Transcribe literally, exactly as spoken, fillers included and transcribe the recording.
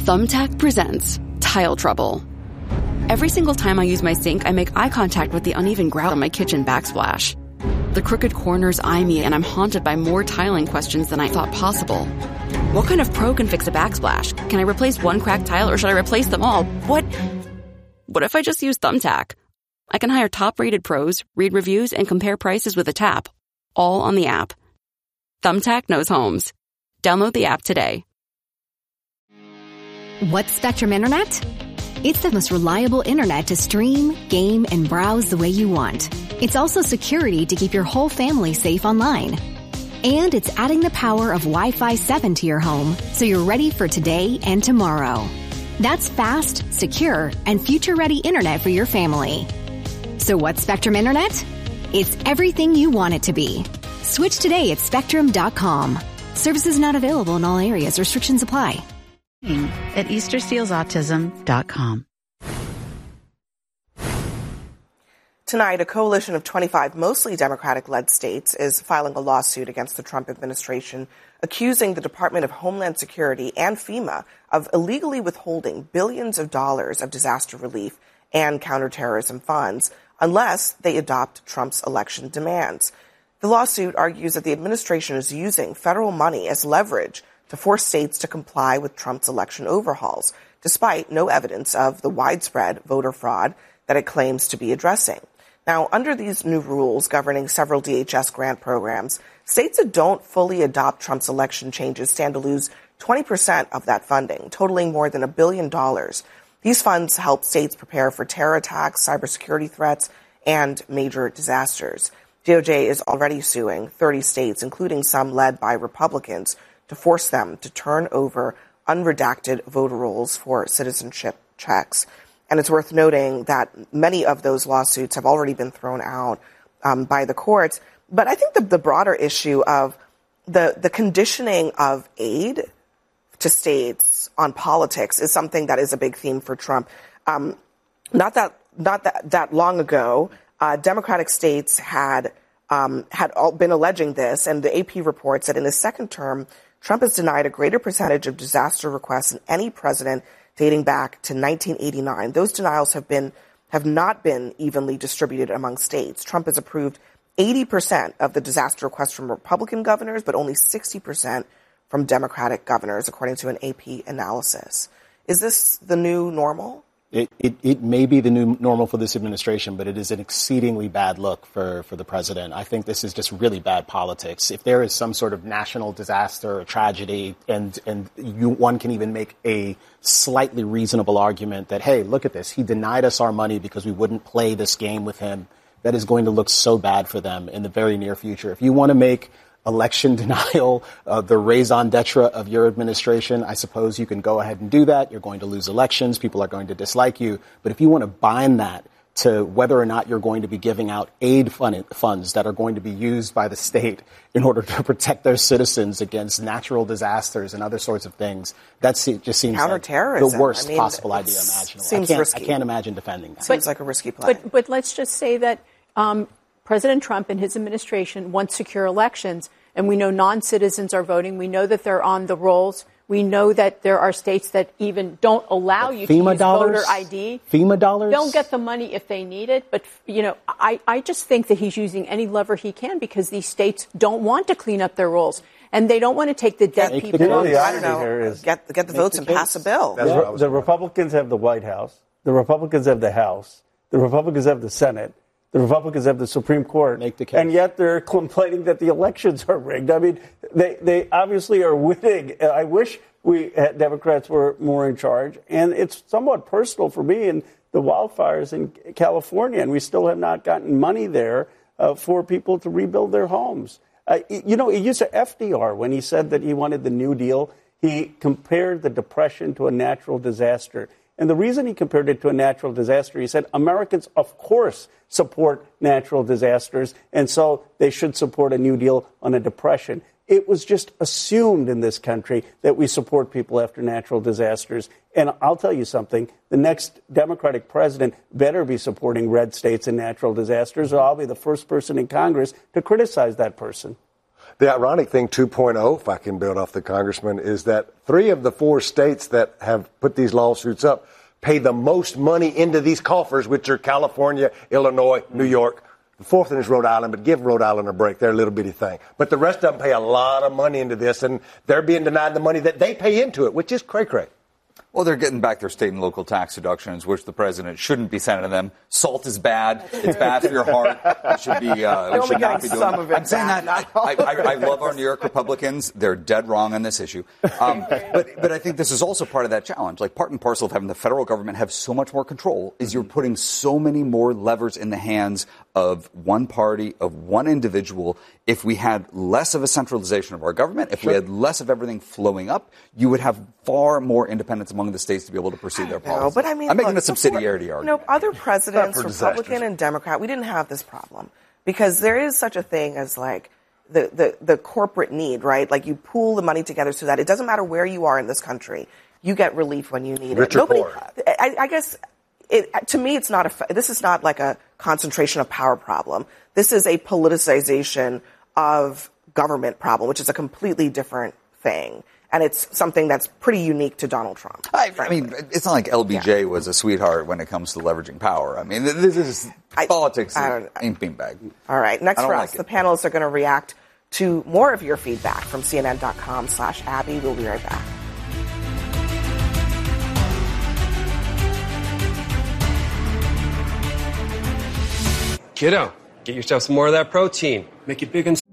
Thumbtack presents Tile Trouble. Every single time I use my sink, I make eye contact with the uneven grout on my kitchen backsplash. The crooked corners eye me, and I'm haunted by more tiling questions than I thought possible. What kind of pro can fix a backsplash? Can I replace one cracked tile, or should I replace them all? What? What if I just use Thumbtack? I can hire top-rated pros, read reviews, and compare prices with a tap, all on the app. Thumbtack knows homes. Download the app today. What's Spectrum Internet? It's the most reliable internet to stream, game, and browse the way you want. It's also security to keep your whole family safe online. And it's adding the power of Wi-Fi seven to your home, so you're ready for today and tomorrow. That's fast, secure, and future-ready internet for your family. So what's Spectrum Internet? It's everything you want it to be. Switch today at spectrum dot com. Services not available in all areas. Restrictions apply. At easter seals autism dot com. Tonight, a coalition of twenty-five mostly Democratic-led states is filing a lawsuit against the Trump administration, accusing the Department of Homeland Security and FEMA of illegally withholding billions of dollars of disaster relief and counterterrorism funds unless they adopt Trump's election demands. The lawsuit argues that the administration is using federal money as leverage to force states to comply with Trump's election overhauls, despite no evidence of the widespread voter fraud that it claims to be addressing. Now, under these new rules governing several D H S grant programs, states that don't fully adopt Trump's election changes stand to lose twenty percent of that funding, totaling more than a billion dollars. These funds help states prepare for terror attacks, cybersecurity threats, and major disasters. D O J is already suing thirty states, including some led by Republicans, to force them to turn over unredacted voter rolls for citizenship checks. And it's worth noting that many of those lawsuits have already been thrown out um, by the courts. But I think the, the broader issue of the, the conditioning of aid to states on politics is something that is a big theme for Trump. Um, not that not that, that long ago, uh, Democratic states had um, had all been alleging this, and the A P reports that in his second term, Trump has denied a greater percentage of disaster requests than any president dating back to nineteen eighty-nine. Those denials have been have not been evenly distributed among states. Trump has approved eighty percent of the disaster requests from Republican governors, but only sixty percent from Democratic governors, according to an A P analysis. Is this the new normal? It, it, it may be the new normal for this administration, but it is an exceedingly bad look for, for the president. I think this is just really bad politics. If there is some sort of national disaster or tragedy, and, and you, one can even make a slightly reasonable argument that, hey, look at this. He denied us our money because we wouldn't play this game with him. That is going to look so bad for them in the very near future. If you want to make election denial, uh, the raison d'etre of your administration, I suppose you can go ahead and do that. You're going to lose elections. People are going to dislike you. But if you want to bind that to whether or not you're going to be giving out aid fund- funds that are going to be used by the state in order to protect their citizens against natural disasters and other sorts of things, that se- just seems like the worst I mean, seems possible idea imaginable. Seems I can't, risky. I can't imagine defending that. Seems like a risky play. But, but let's just say that um, President Trump and his administration want secure elections, and we know non-citizens are voting. We know that they're on the rolls. We know that there are states that even don't allow but you FEMA to use dollars? voter I D. FEMA dollars? They'll get the money if they need it. But, you know, I, I just think that he's using any lever he can because these states don't want to clean up their rolls. And they don't want to take the dead Make people. the Well, case. I don't know. Get, get the votes the and case. pass a bill. The, Yeah. the Republicans have the White House. The Republicans have the House. The Republicans have the Senate. The Republicans have the Supreme Court. Make the case. And yet they're complaining that the elections are rigged. I mean, they, they obviously are winning. I wish we had Democrats were more in charge. And it's somewhat personal for me in the wildfires in California. And we still have not gotten money there uh, for people to rebuild their homes. Uh, you know, it used to F D R when he said that he wanted the New Deal. He compared the Depression to a natural disaster. And the reason he compared it to a natural disaster, he said Americans, of course, support natural disasters, and so they should support a New Deal on a depression. It was just assumed in this country that we support people after natural disasters. And I'll tell you something, the next Democratic president better be supporting red states and natural disasters, or I'll be the first person in Congress to criticize that person. The ironic thing, two point oh, if I can build off the congressman, is that three of the four states that have put these lawsuits up pay the most money into these coffers, which are California, Illinois, New York. The fourth one is Rhode Island, but give Rhode Island a break. They're a little bitty thing. But the rest of them pay a lot of money into this, and they're being denied the money that they pay into it, which is cray-cray. Well, they're getting back their state and local tax deductions, which the president shouldn't be sending them. Salt is bad. It's bad for your heart. It should be. Uh, we should not be doing some that. Of it I'm saying bad, that. I, I, I love our New York Republicans. They're dead wrong on this issue. Um, but but I think this is also part of that challenge. Like part and parcel of having the federal government have so much more control is you're putting so many more levers in the hands of one party, of one individual. If we had less of a centralization of our government, if sure. we had less of everything flowing up, you would have far more independence among the states to be able to pursue their policy. No, but I mean, I'm making look, a subsidiarity before, argument. You know, other presidents, Republican and Democrat, we didn't have this problem because there is such a thing as like the, the, the corporate need, right? Like you pool the money together so that it doesn't matter where you are in this country, you get relief when you need Rich it. Or Nobody, poor. I, I guess, it, to me, it's not a. This is not like a concentration of power problem. This is a politicization of government problem, which is a completely different thing. And it's something that's pretty unique to Donald Trump. I, I mean, it's not like L B J yeah. was a sweetheart when it comes to leveraging power. I mean, this is I, politics I don't, ain't beanbag. All right, next for like us, it. the panelists are going to react to more of your feedback from cnn.com slash Abby. We'll be right back. Kiddo, get yourself some more of that protein. Make it big and